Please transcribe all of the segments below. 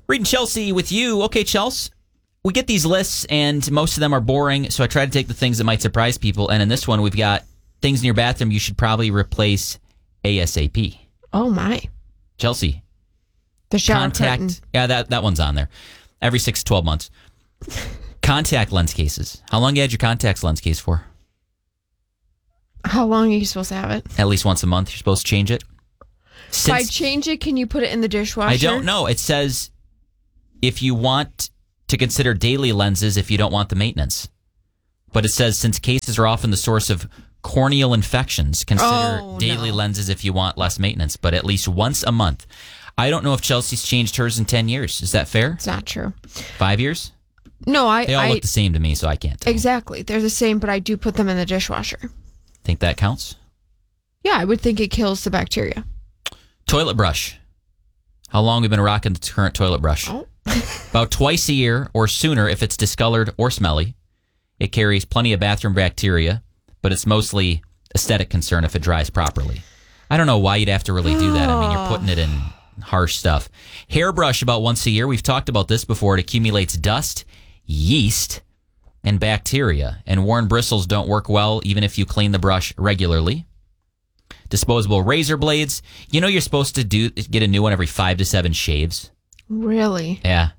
Reading Chelsea with you. Okay, Chelsea. We get these lists, and most of them are boring, so I try to take the things that might surprise people. And in this one, we've got things in your bathroom you should probably replace ASAP. Oh, my. Chelsea. The shower curtain. Yeah, that one's on there. Every 6 to 12 months. Contact lens cases. How long you had your contact lens case for? How long are you supposed to have it? At least once a month. You're supposed to change it. If I change it, can you put it in the dishwasher? I don't know. It says if you want to consider daily lenses if you don't want the maintenance. But it says since cases are often the source of corneal infections, consider daily lenses if you want less maintenance, but at least once a month. I don't know if Chelsea's changed hers in 10 years. Is that fair? It's not true. 5 years? No, They all look the same to me, so I can't tell. Exactly. They're the same, but I do put them in the dishwasher. Think that counts? Yeah, I would think it kills the bacteria. Toilet brush. How long have we been rocking the current toilet brush? Oh. About twice a year or sooner if it's discolored or smelly. It carries plenty of bathroom bacteria, but it's mostly aesthetic concern if it dries properly. I don't know why you'd have to really do that. I mean, you're putting it in harsh stuff. Hairbrush about once a year. We've talked about this before. It accumulates dust, yeast, and bacteria. And worn bristles don't work well even if you clean the brush regularly. Disposable razor blades. You know you're supposed to get a new one every 5 to 7 shaves. Really? Yeah.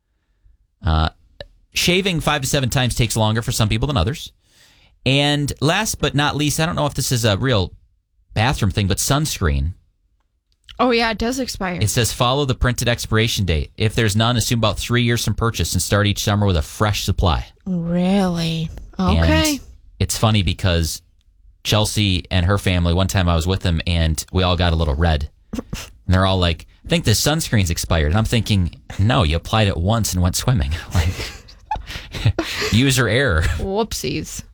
Shaving 5 to 7 times takes longer for some people than others. And last but not least, I don't know if this is a real bathroom thing, but sunscreen. Oh, yeah, it does expire. It says follow the printed expiration date. If there's none, assume about 3 years from purchase and start each summer with a fresh supply. Really? Okay. And it's funny because Chelsea and her family, one time I was with them and we all got a little red. And they're all like, I think the sunscreen's expired. And I'm thinking, no, you applied it once and went swimming. Like, user error. Whoopsies.